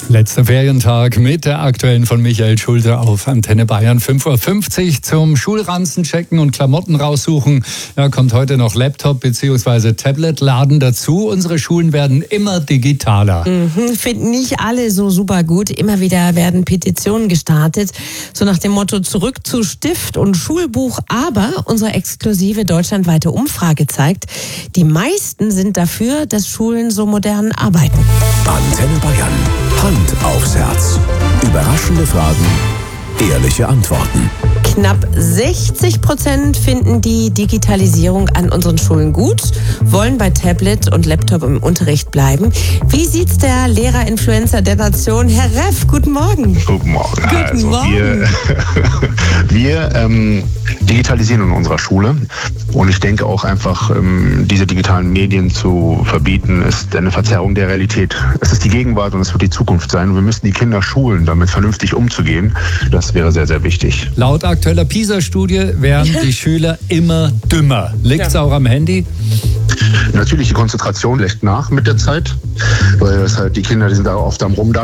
Letzter Ferientag mit der aktuellen von Michael Schulte auf Antenne Bayern. 5:50 Uhr zum Schulranzen checken und Klamotten raussuchen. Ja, kommt heute noch Laptop bzw. Tablet-Laden dazu. Unsere Schulen werden immer digitaler. Finden nicht alle so super gut. Immer wieder werden Petitionen gestartet. So nach dem Motto zurück zu Stift und Schulbuch. Aber unsere exklusive deutschlandweite Umfrage zeigt, die meisten sind dafür, dass Schulen so modern arbeiten. Antenne Bayern. Hand aufs Herz. Überraschende Fragen, ehrliche Antworten. Knapp 60% finden die Digitalisierung an unseren Schulen gut, wollen bei Tablet und Laptop im Unterricht bleiben. Wie sieht's der Lehrerinfluencer der Nation, Herr Reff? Guten Morgen. Guten Morgen. Guten Morgen. Wir digitalisieren in unserer Schule und ich denke auch einfach, diese digitalen Medien zu verbieten, ist eine Verzerrung der Realität. Es ist die Gegenwart und es wird die Zukunft sein und wir müssen die Kinder schulen, damit vernünftig umzugehen. Das wäre sehr, sehr wichtig. Laut aktueller PISA-Studie werden die Schüler immer dümmer. Liegt's auch am Handy? Natürlich, die Konzentration lässt nach mit der Zeit, weil das halt die Kinder, die sind da oft am Rumdaddeln.